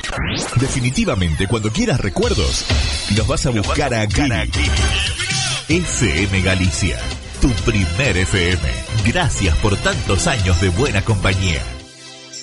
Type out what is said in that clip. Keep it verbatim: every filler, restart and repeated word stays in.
Definitivamente, cuando quieras recuerdos, nos vas a buscar a Kini. F M Galicia, tu primer F M. Gracias por tantos años de buena compañía.